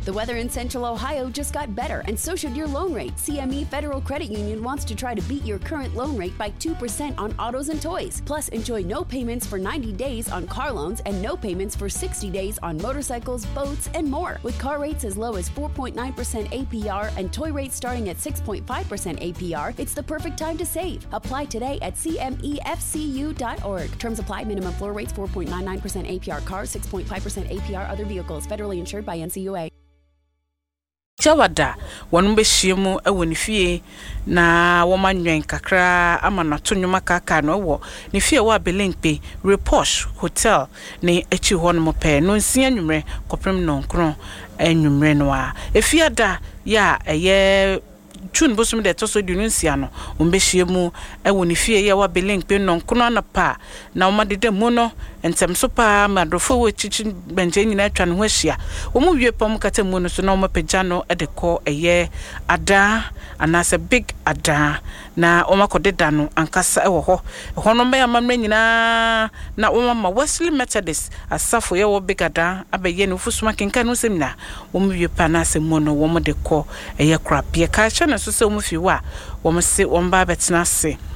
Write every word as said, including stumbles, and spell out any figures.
The weather in Central Ohio just got better, and so should your loan rate. C M E Federal Credit Union wants to try to beat your current loan rate by two percent on autos and toys. Plus, enjoy no payments for ninety days on car loans and no payments for sixty days on motorcycles, boats, and more. With car rates as low as four point nine percent A P R and toy rates starting at six point five percent A P R, it's the perfect time to save. Apply today at C M E F C U dot org. Terms apply. Minimum floor rates four point nine nine percent A P R cars, six point five percent A P R other vehicles. Federally insured by N C U A. Chawada wonu be hyiemu ewo ne fie na wo manwen kakra ama na to nwuma kaka no wo ne fie wo Abelinkpe Reposh Hotel ne echi ho no pe no nsia nwumre kopem no nkron enwumre no a efia da ya eye tun bosum de to so dununsia no umbe hyiemu ewo ne fie ye wo Abelinkpe no nkron na pa na wo madede mu no entem so pa madrofo wo chichi benje nyina atwa ne ho ahia wo mu wie pom kata mu no so na wo mapagya no de ko eye ada anase big ada na wo makodeda no ankasa ewo ho ho no me amamre nyina na wo mama Wesley Methodist asafo ye wo big ada abaye ne fusuma kenka no semina wo mu wie pa na asemu no wo mo de ko eye krapie ka cha na so se wo mu fi wa wo mo se wo mba betena se